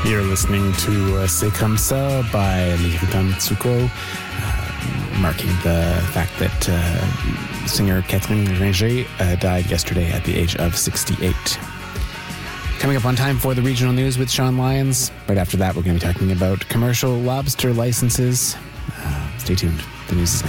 You're listening to C'est Comme Ça by Rita Mitsuko, marking the fact that singer Catherine Ringer died yesterday at the age of 68. Coming up on time for the regional news with Sean Lyons. Right after that, we're going to be talking about commercial lobster licenses. Stay tuned. The news is next.